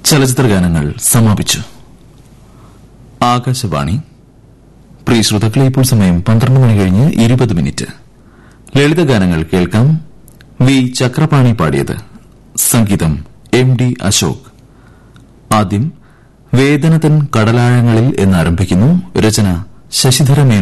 ചലച്ചിത്ര ഗാനങ്ങൾ സമാപിച്ചു. ആകാശവാണി. പ്രിയ ശ്രോതാക്കളെ, ഇപ്പോൾ സമയം 12 മണി കഴിഞ്ഞ് 20 മിനിറ്റ്. ലളിതഗാനങ്ങൾ കേൾക്കാം. വി ചക്രപാണി പാടിയത്. സംഗീതം MD അശോക്. ആദ്യം വേദനതൻ കടലാഴങ്ങളിൽ എന്നാരംഭിക്കുന്നു. രചന ശശിധര മേനോൻ.